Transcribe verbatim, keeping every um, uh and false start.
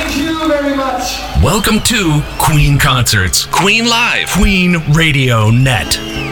Thank you very much. Welcome to Queen Concerts, Queen Live, Queen Radio Net.